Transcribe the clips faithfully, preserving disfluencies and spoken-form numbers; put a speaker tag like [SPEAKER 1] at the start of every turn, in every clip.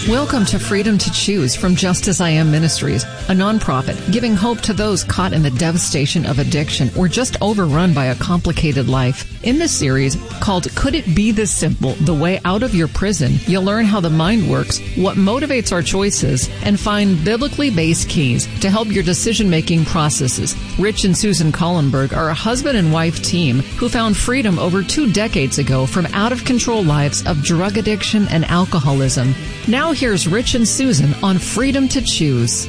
[SPEAKER 1] Welcome to Freedom to Choose from Just As I Am Ministries, a nonprofit giving hope to those caught in the devastation of addiction or just overrun by a complicated life. In this series, called Could It Be This Simple? The Way Out of Your Prison, you'll learn how the mind works, what motivates our choices, and find biblically based keys to help your decision-making processes. Rich and Susan Collenberg are a husband and wife team who found freedom over two decades ago from out-of-control lives of drug addiction and alcoholism. Now here's Rich and Susan on Freedom to Choose.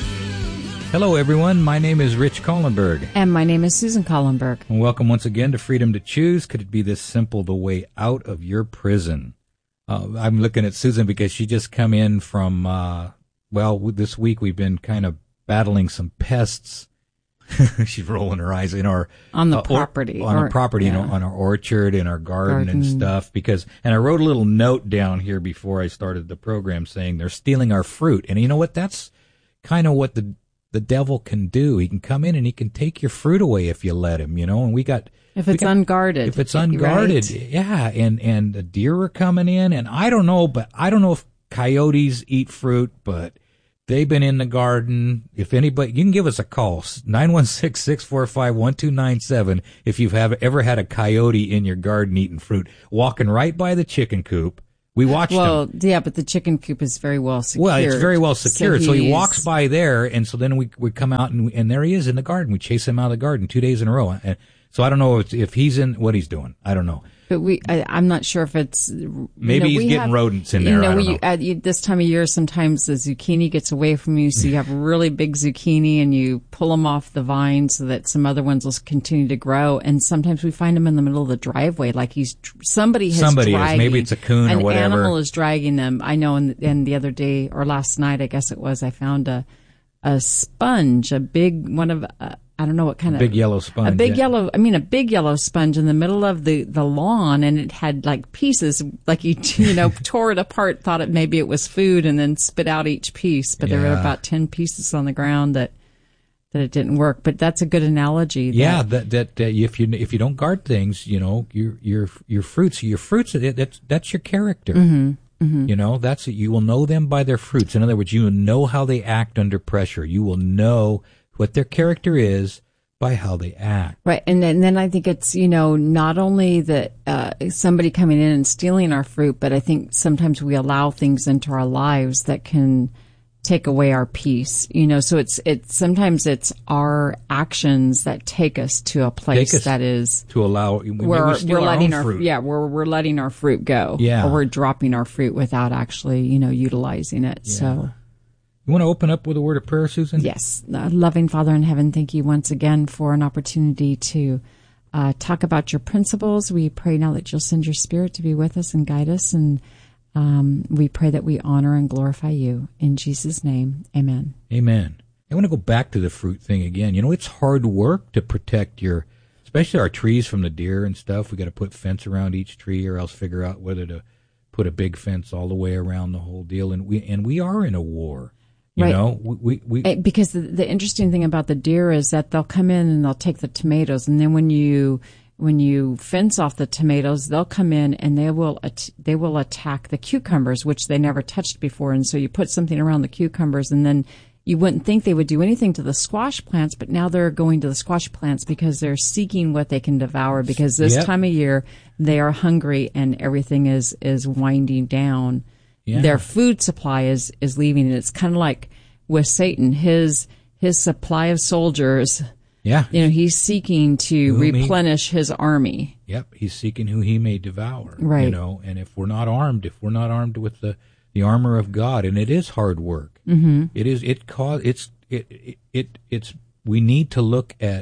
[SPEAKER 2] Hello, everyone. My name is Rich Collenberg.
[SPEAKER 3] And my name is Susan Collenberg.
[SPEAKER 2] And welcome once again to Freedom to Choose. Could it be this simple, the way out of your prison? Uh, I'm looking at Susan because she just come in from, uh, well, this week we've been kind of battling some pests. She's rolling her eyes in our
[SPEAKER 3] on the
[SPEAKER 2] uh,
[SPEAKER 3] property,
[SPEAKER 2] or, on
[SPEAKER 3] or,
[SPEAKER 2] our property,
[SPEAKER 3] yeah.
[SPEAKER 2] you know, on our orchard, in our garden,
[SPEAKER 3] garden
[SPEAKER 2] and stuff. Because, and I wrote a little note down here before I started the program saying they're stealing our fruit. And you know what? That's kind of what the the devil can do. He can come in and he can take your fruit away if you let him. You know, and we got
[SPEAKER 3] if it's
[SPEAKER 2] got,
[SPEAKER 3] unguarded.
[SPEAKER 2] If it's unguarded,
[SPEAKER 3] right?
[SPEAKER 2] yeah. And and the deer are coming in, and I don't know, but I don't know if coyotes eat fruit, but they've been in the garden. If anybody, you can give us a call, nine one six, six four five, one two nine seven, if you've have, ever had a coyote in your garden eating fruit, walking right by the chicken coop. We watched
[SPEAKER 3] well,
[SPEAKER 2] him.
[SPEAKER 3] Well, yeah, but the chicken coop is very well secured.
[SPEAKER 2] Well, it's very well secured. So,
[SPEAKER 3] so
[SPEAKER 2] he walks by there, and so then we we come out, and, and there he is in the garden. We chase him out of the garden two days in a row. And so I don't know if, if he's in, what he's doing. I don't know.
[SPEAKER 3] But we, I, I'm not sure if it's
[SPEAKER 2] maybe
[SPEAKER 3] you know,
[SPEAKER 2] he's getting
[SPEAKER 3] have,
[SPEAKER 2] rodents in there.
[SPEAKER 3] You know,
[SPEAKER 2] I don't
[SPEAKER 3] we,
[SPEAKER 2] know.
[SPEAKER 3] At you, this time of year, sometimes the zucchini gets away from you, so you have really big zucchini, and you pull them off the vine so that some other ones will continue to grow. And sometimes we find them in the middle of the driveway, like he's somebody has
[SPEAKER 2] somebody
[SPEAKER 3] dragging,
[SPEAKER 2] is maybe it's a coon
[SPEAKER 3] an
[SPEAKER 2] or whatever.
[SPEAKER 3] An animal is dragging them. I know. And, and the other day or last night, I guess it was, I found a a sponge, a big one of. Uh, I don't know what kind of
[SPEAKER 2] big yellow sponge.
[SPEAKER 3] A big
[SPEAKER 2] yeah.
[SPEAKER 3] yellow, I mean, a big yellow sponge in the middle of the, the lawn, and it had like pieces, like you, you know, tore it apart, thought it maybe it was food, and then spit out each piece. But
[SPEAKER 2] yeah.
[SPEAKER 3] there were about ten pieces on the ground that that it didn't work. But that's a good analogy. That,
[SPEAKER 2] yeah, that, that that if you if you don't guard things, you know, your your your fruits, your fruits, that's that's your character.
[SPEAKER 3] Mm-hmm. Mm-hmm.
[SPEAKER 2] You know, that's you will know them by their fruits. In other words, you will know how they act under pressure. You will know what their character is by how they act.
[SPEAKER 3] Right. And then, and then I think it's, you know, not only that uh, somebody coming in and stealing our fruit, but I think sometimes we allow things into our lives that can take away our peace. You know, so it's, it's sometimes it's our actions that take us to a place that is
[SPEAKER 2] to allow we,
[SPEAKER 3] where
[SPEAKER 2] we
[SPEAKER 3] we're
[SPEAKER 2] our
[SPEAKER 3] letting
[SPEAKER 2] own
[SPEAKER 3] our
[SPEAKER 2] fruit.
[SPEAKER 3] yeah, where we're letting our fruit go.
[SPEAKER 2] Yeah.
[SPEAKER 3] Or we're dropping our fruit without actually, you know, utilizing it.
[SPEAKER 2] Yeah.
[SPEAKER 3] So
[SPEAKER 2] you want to open up with a word of prayer, Susan?
[SPEAKER 3] Yes. Uh, loving Father in heaven, thank you once again for an opportunity to uh, talk about your principles. We pray now that you'll send your Spirit to be with us and guide us. And um, we pray that we honor and glorify you. In Jesus' name, amen.
[SPEAKER 2] Amen. I want to go back to the fruit thing again. You know, it's hard work to protect your, especially our trees from the deer and stuff. We got to put fence around each tree or else figure out whether to put a big fence all the way around the whole deal. And we, and we are in a war. You
[SPEAKER 3] right.
[SPEAKER 2] know, we, we, we
[SPEAKER 3] because the, the interesting thing about the deer is that they'll come in and they'll take the tomatoes, and then when you when you fence off the tomatoes, they'll come in and they will at, they will attack the cucumbers, which they never touched before. And so you put something around the cucumbers, and then you wouldn't think they would do anything to the squash plants, but now they're going to the squash plants because they're seeking what they can devour. Because this
[SPEAKER 2] yep.
[SPEAKER 3] time of year they are hungry and everything is is winding down.
[SPEAKER 2] Yeah.
[SPEAKER 3] Their food supply is, is leaving. And it's kind of like with Satan, his, his supply of soldiers.
[SPEAKER 2] Yeah.
[SPEAKER 3] You know, he's seeking to
[SPEAKER 2] Whom
[SPEAKER 3] replenish he, his army.
[SPEAKER 2] Yep. He's seeking who he may devour.
[SPEAKER 3] Right.
[SPEAKER 2] You know, and if we're not armed, if we're not armed with the, the armor of God, and it is hard work.
[SPEAKER 3] Mm-hmm.
[SPEAKER 2] It is, it cause, it's, it, it, it, it's, we need to look at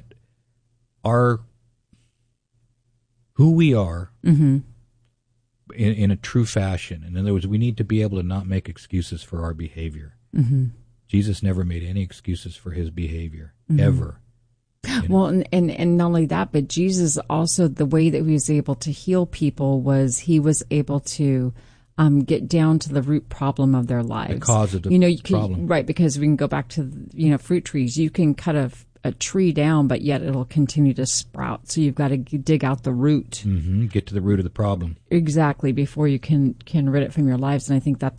[SPEAKER 2] our, who we are.
[SPEAKER 3] Mm-hmm.
[SPEAKER 2] In, in a true fashion. In other words, we need to be able to not make excuses for our behavior.
[SPEAKER 3] Mm-hmm.
[SPEAKER 2] Jesus never made any excuses for his behavior,
[SPEAKER 3] mm-hmm.
[SPEAKER 2] ever. You know?
[SPEAKER 3] Well, and, and, and not only that, but Jesus also, the way that he was able to heal people was he was able to um, get down to the root problem of their lives.
[SPEAKER 2] The cause of the
[SPEAKER 3] you know, you can,
[SPEAKER 2] problem.
[SPEAKER 3] Right, because we can go back to, you know, fruit trees. You can cut a, a tree down, but yet it'll continue to sprout. So you've got to dig out the root.
[SPEAKER 2] Mm-hmm. Get to the root of the problem.
[SPEAKER 3] Exactly, before you can, can rid it from your lives. And I think that that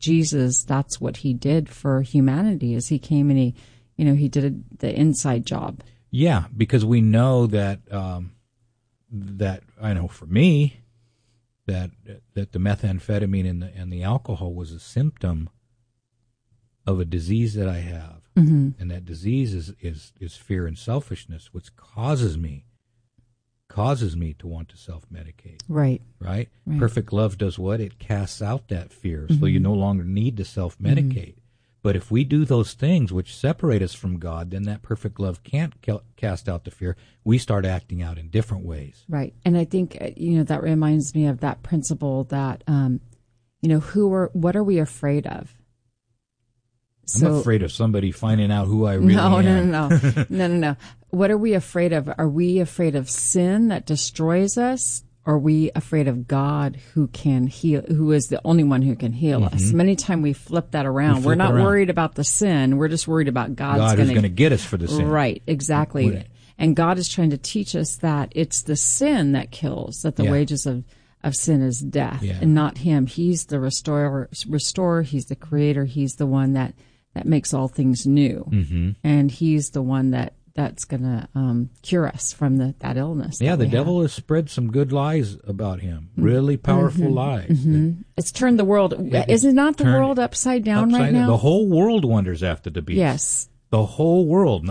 [SPEAKER 3] Jesus, that's what he did for humanity, is he came and he, you know, he did a, the inside job.
[SPEAKER 2] Yeah, because we know that, um, that, I know for me, that that the methamphetamine and the, and the alcohol was a symptom of a disease that I have. Mm-hmm. And that disease is, is, is fear and selfishness, which causes me, causes me to want to self-medicate.
[SPEAKER 3] Right.
[SPEAKER 2] Right?
[SPEAKER 3] Right.
[SPEAKER 2] Perfect love does what? It casts out that fear,
[SPEAKER 3] Mm-hmm.
[SPEAKER 2] so you no longer need to self-medicate. Mm-hmm. But if we do those things which separate us from God, then that perfect love can't cast out the fear. We start acting out in different ways.
[SPEAKER 3] Right. And I think, you know, that reminds me of that principle that, um, you know, who are, what are we afraid of?
[SPEAKER 2] So, I'm afraid of somebody finding out who I really
[SPEAKER 3] no,
[SPEAKER 2] am.
[SPEAKER 3] No, no, no, no, no, no. What are we afraid of? Are we afraid of sin that destroys us? Or are we afraid of God who can heal, who is the only one who can heal mm-hmm. us? Many times we flip that around. We We're not around. worried about the sin. We're just worried about God's
[SPEAKER 2] God
[SPEAKER 3] gonna,
[SPEAKER 2] who's going to get us for the sin.
[SPEAKER 3] Right, exactly. And God is trying to teach us that it's the sin that kills, that the
[SPEAKER 2] yeah.
[SPEAKER 3] wages of, of sin is death,
[SPEAKER 2] yeah.
[SPEAKER 3] and not him. He's the restorer, restorer. He's the creator. He's the one that, that makes all things new.
[SPEAKER 2] Mm-hmm.
[SPEAKER 3] And he's the one that that's going to um, cure us from the, that illness.
[SPEAKER 2] Yeah,
[SPEAKER 3] that
[SPEAKER 2] the devil
[SPEAKER 3] have.
[SPEAKER 2] has spread some good lies about him, really powerful
[SPEAKER 3] mm-hmm.
[SPEAKER 2] lies.
[SPEAKER 3] Mm-hmm.
[SPEAKER 2] That,
[SPEAKER 3] it's turned the world, it, is it not the world upside down
[SPEAKER 2] upside
[SPEAKER 3] right now?
[SPEAKER 2] The whole world wonders after the beast.
[SPEAKER 3] Yes.
[SPEAKER 2] The whole world.